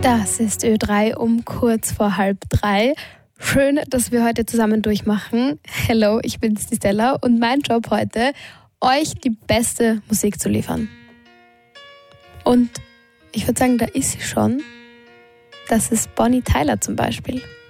Das ist Ö3 um kurz vor 2:30. Schön, dass wir heute zusammen durchmachen. Hello, ich bin's, die Stella, und mein Job heute, euch die beste Musik zu liefern. Und ich würde sagen, da ist sie schon. Das ist Bonnie Tyler zum Beispiel.